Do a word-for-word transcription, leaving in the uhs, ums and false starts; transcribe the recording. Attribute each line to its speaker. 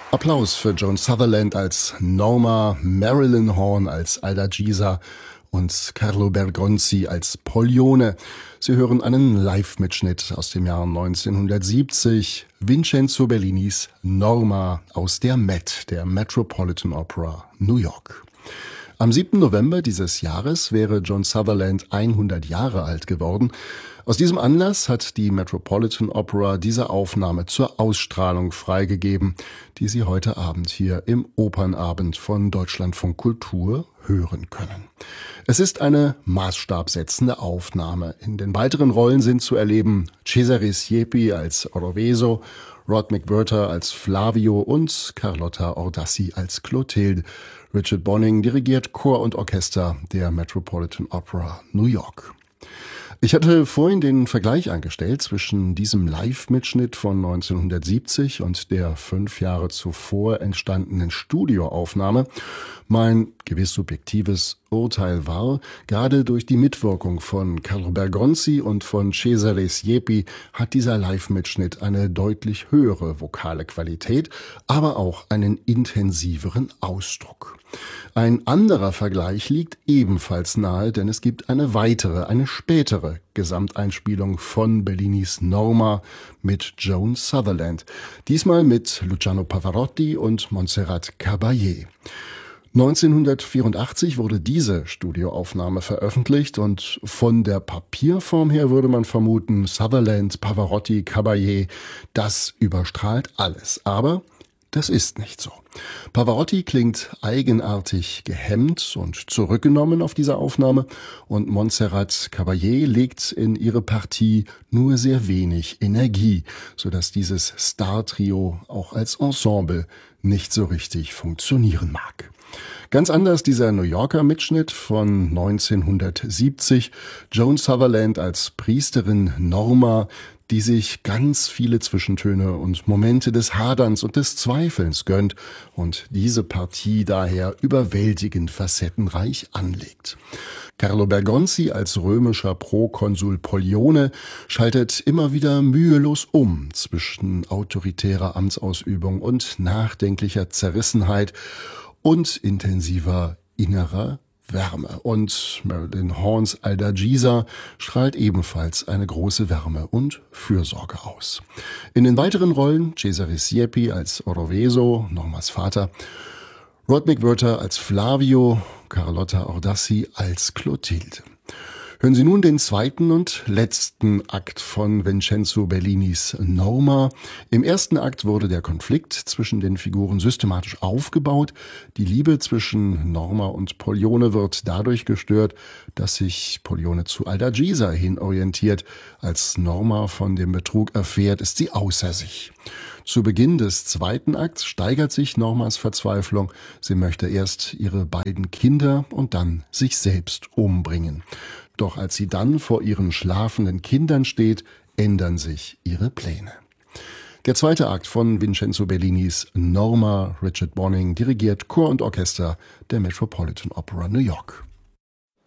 Speaker 1: Applaus für Joan Sutherland als Norma, Marilyn Horne als Adalgisa und Carlo Bergonzi als Pollione. Sie hören einen Live-Mitschnitt aus dem Jahr neunzehnhundertsiebzig, Vincenzo Bellinis Norma aus der Met, der Metropolitan Opera, New York. Am siebten November dieses Jahres wäre Joan Sutherland hundert Jahre alt geworden. Aus diesem Anlass hat die Metropolitan Opera diese Aufnahme zur Ausstrahlung freigegeben, die Sie heute Abend hier im Opernabend von Deutschlandfunk Kultur hören können. Es ist eine maßstabsetzende Aufnahme. In den weiteren Rollen sind zu erleben Cesare Siepi als Oroveso, Rod McWhirter als Flavio und Carlotta Ordassi als Clotilde. Richard Bonning dirigiert Chor und Orchester der Metropolitan Opera New York. Ich hatte vorhin den Vergleich angestellt zwischen diesem Live-Mitschnitt von neunzehnhundertsiebzig und der fünf Jahre zuvor entstandenen Studioaufnahme. Mein gewiss subjektives Urteil war, gerade durch die Mitwirkung von Carlo Bergonzi und von Cesare Siepi hat dieser Live-Mitschnitt eine deutlich höhere vokale Qualität, aber auch einen intensiveren Ausdruck. Ein anderer Vergleich liegt ebenfalls nahe, denn es gibt eine weitere, eine spätere Gesamteinspielung von Bellinis Norma mit Joan Sutherland. Diesmal mit Luciano Pavarotti und Montserrat Caballé. neunzehnhundertvierundachtzig wurde diese Studioaufnahme veröffentlicht und von der Papierform her würde man vermuten, Sutherland, Pavarotti, Caballé, das überstrahlt alles. Aber das ist nicht so. Pavarotti klingt eigenartig gehemmt und zurückgenommen auf dieser Aufnahme und Montserrat Caballé legt in ihre Partie nur sehr wenig Energie, sodass dieses Star-Trio auch als Ensemble nicht so richtig funktionieren mag. Ganz anders dieser New Yorker Mitschnitt von neunzehnhundertsiebzig, Joan Sutherland als Priesterin Norma, die sich ganz viele Zwischentöne und Momente des Haderns und des Zweifelns gönnt und diese Partie daher überwältigend facettenreich anlegt. Carlo Bergonzi als römischer Prokonsul Pollione schaltet immer wieder mühelos um zwischen autoritärer Amtsausübung und nachdenklicher Zerrissenheit und intensiver innerer Wärme. Und Marilyn Hornes Adalgisa strahlt ebenfalls eine große Wärme und Fürsorge aus. In den weiteren Rollen Cesare Siepi als Oroveso, Normas Vater, Rod McWhirter als Flavio, Carlotta Ordassi als Clotilde. Hören Sie nun den zweiten und letzten Akt von Vincenzo Bellinis Norma. Im ersten Akt wurde der Konflikt zwischen den Figuren systematisch aufgebaut. Die Liebe zwischen Norma und Pollione wird dadurch gestört, dass sich Pollione zu Adalgisa hin orientiert. Als Norma von dem Betrug erfährt, ist sie außer sich. Zu Beginn des zweiten Akts steigert sich Normas Verzweiflung. Sie möchte erst ihre beiden Kinder und dann sich selbst umbringen. Doch als sie dann vor ihren schlafenden Kindern steht, ändern sich ihre Pläne. Der zweite Akt von Vincenzo Bellinis Norma, Richard Bonning dirigiert Chor und Orchester der Metropolitan Opera New York.